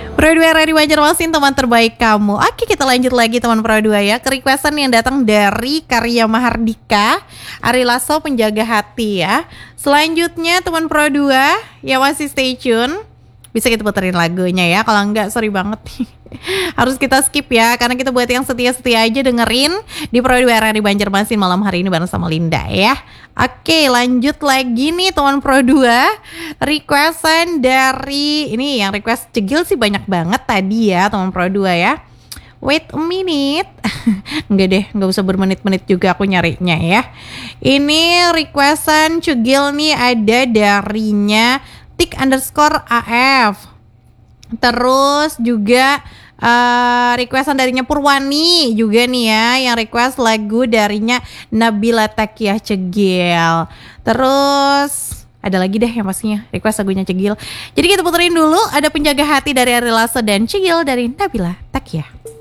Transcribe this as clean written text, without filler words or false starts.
Pro 2 Radi Banjarmasin, teman terbaik kamu. Oke, kita lanjut lagi teman Pro 2 ya. Ke requestan yang datang dari Karya Mahardika, Ari Lasso, Penjaga Hati ya. Selanjutnya teman Pro 2 yang masih stay tune, bisa kita puterin lagunya ya. Kalau enggak, sorry banget nih. Harus kita skip ya, karena kita buat yang setia-setia aja dengerin di Pro 2 Radi Banjarmasin malam hari ini bareng sama Linda ya. Oke, lanjut lagi nih teman Pro 2. Requestan dari, ini yang request cegil sih banyak banget tadi ya teman Pro 2 ya. Wait a minute. Enggak deh, enggak usah bermenit-menit juga aku nyarinya ya. Ini requestan cegil nih ada darinya tik_AF. Terus juga requestan darinya Purwani juga nih ya, yang request lagu darinya Nabila Takiyah Cegil. Terus ada lagi deh yang pastinya request lagunya Cegil. Jadi kita puterin dulu, ada Penjaga Hati dari Ari Lasso dan Cegil dari Nabila Takiyah.